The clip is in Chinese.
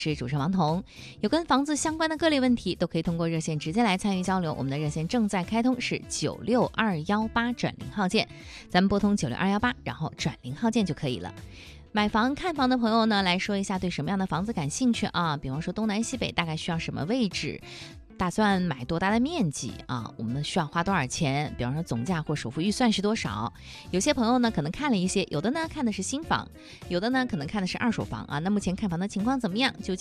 是主持人王彤，有跟房子相关的各类问题都可以通过热线直接来参与交流。我们的热线正在开通，是96218转0号键，咱们拨通96218，然后转0号键就可以了。买房看房的朋友呢，来说一下对什么样的房子感兴趣啊？比方说东南西北大概需要什么位置？打算买多大的面积啊？我们需要花多少钱？比方说总价或首付预算是多少？有些朋友呢可能看了一些，有的呢看的是新房，有的呢可能看的是二手房啊。那目前看房的情况怎么样？究竟